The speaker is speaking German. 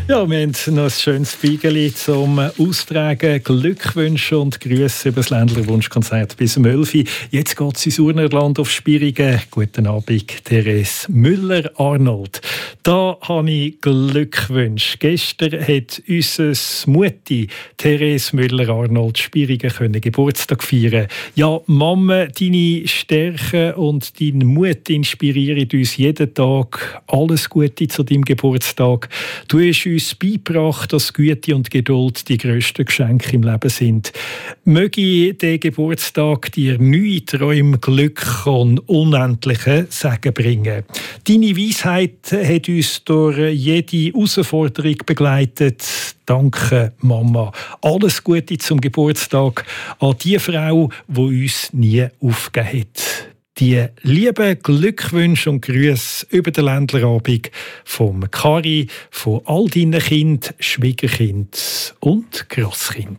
Ja, wir haben noch ein schönes Spiegel zum Austragen. Glückwünsche und Grüße über das Ländlerwunschkonzert bis 11 Uhr. Jetzt geht es ins Urnerland auf Spierigen. Guten Abend, Therese Müller-Arnold. Da habe ich Glückwünsche. Gestern hat unsere Mutti, Therese Müller-Arnold, Spierigen Geburtstag feiern. Ja, Mama, deine Stärke und dein Mut inspirieren uns jeden Tag. Alles Gute zu deinem Geburtstag. Du hast uns beigebracht, dass Güte und Geduld die grössten Geschenke im Leben sind. Möge der Geburtstag dir neue Träume, Glück und unendliche Segen bringen. Deine Weisheit hat uns durch jede Herausforderung begleitet. Danke, Mama. Alles Gute zum Geburtstag an die Frau, die uns nie aufgegeben hat. Die lieben Glückwünsche und Grüße über den Ländlerabend vom Kari, von all deinen Kindern, Schwiegerkind und Grosskind.